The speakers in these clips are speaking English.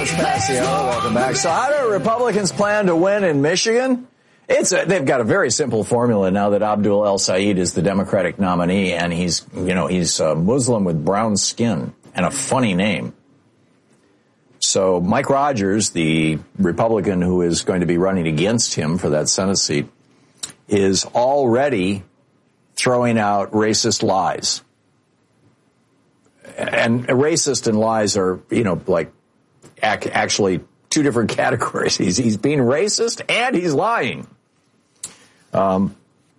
Welcome back. So how do Republicans plan to win in Michigan? They've got a very simple formula now that Abdul El-Sayed is the Democratic nominee, and he's Muslim with brown skin and a funny name. So Mike Rogers, the Republican who is going to be running against him for that Senate seat, is already throwing out racist lies. And racist and lies are, actually two different categories. He's being racist and he's lying. One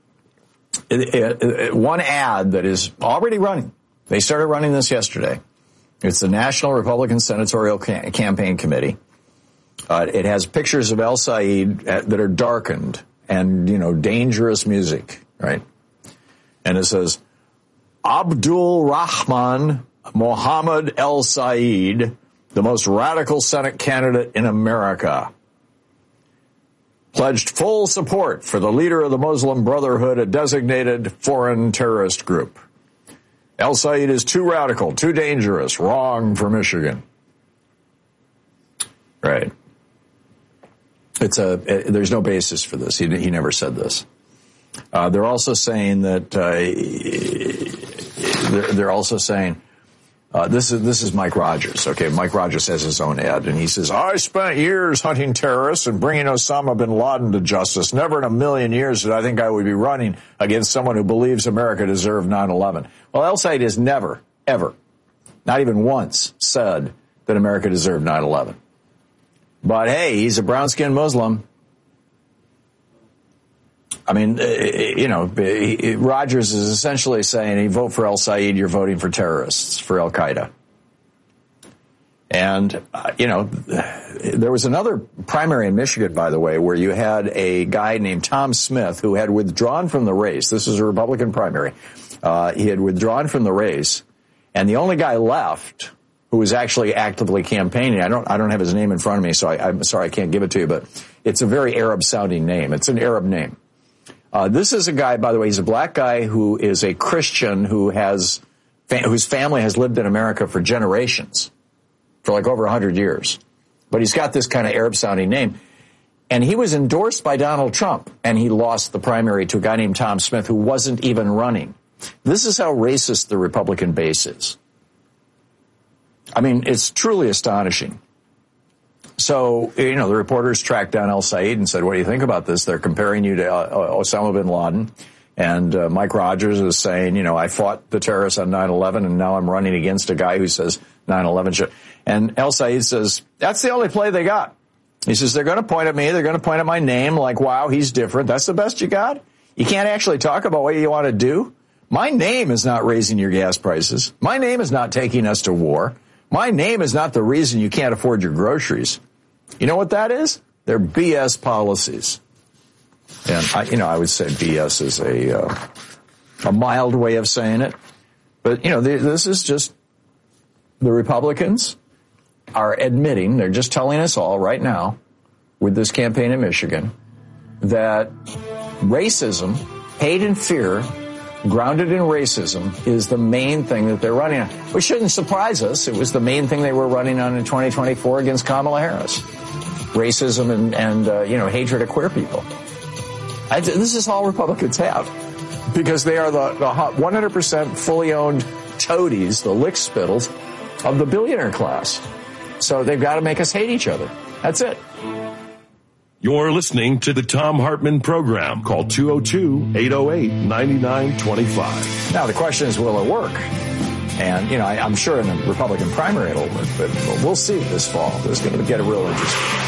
ad that is already running. They started running this yesterday. It's the National Republican Senatorial Campaign Committee. It has pictures of El-Sayed that are darkened and, dangerous music, right? And it says, Abdul Rahman Mohammed El-Sayed, the most radical Senate candidate in America, pledged full support for the leader of the Muslim Brotherhood, a designated foreign terrorist group. El-Sayed is too radical, too dangerous, wrong for Michigan. Right. There's no basis for this. He never said this. They're also saying that this is Mike Rogers. Okay, Mike Rogers has his own ad, and he says, I spent years hunting terrorists and bringing Osama bin Laden to justice. Never in a million years did I think I would be running against someone who believes America deserved 9/11. Well, El-Sayed has never, ever, not even once, said that America deserved 9/11. But hey, he's a brown-skinned Muslim. I mean, Rogers is essentially saying, you vote for El-Sayed, you're voting for terrorists, for Al-Qaeda. And, there was another primary in Michigan, by the way, where you had a guy named Tom Smith who had withdrawn from the race. This was a Republican primary. He had withdrawn from the race, and the only guy left who was actually actively campaigning, I don't have his name in front of me, so I'm sorry I can't give it to you, but it's a very Arab-sounding name. It's an Arab name. This is a guy, by the way, he's a black guy who is a Christian whose family has lived in America for generations, for like over 100 years. But he's got this kind of Arab-sounding name. And he was endorsed by Donald Trump, and he lost the primary to a guy named Tom Smith who wasn't even running. This is how racist the Republican base is. I mean, it's truly astonishing. So, the reporters tracked down El-Sayed and said, what do you think about this? They're comparing you to Osama bin Laden. And Mike Rogers is saying, I fought the terrorists on 9/11, and now I'm running against a guy who says 9/11 should. And El-Sayed says, that's the only play they got. He says, they're going to point at me. They're going to point at my name like, wow, he's different. That's the best you got? You can't actually talk about what you want to do? My name is not raising your gas prices. My name is not taking us to war. My name is not the reason you can't afford your groceries. You know what that is? They're BS policies. And I would say BS is a mild way of saying it. But, this is just the Republicans are admitting, they're just telling us all right now with this campaign in Michigan that racism, hate and fear, grounded in racism, is the main thing that they're running on. Which shouldn't surprise us. It was the main thing they were running on in 2024 against Kamala Harris. Racism and hatred of queer people. This is all Republicans have. Because they are the 100% fully owned toadies, the lick spittles, of the billionaire class. So they've got to make us hate each other. That's it. You're listening to the Thom Hartmann Program. Call 202-808-9925. Now, the question is, will it work? And, I'm sure in the Republican primary it'll work, but we'll see this fall. It's going to get real interesting.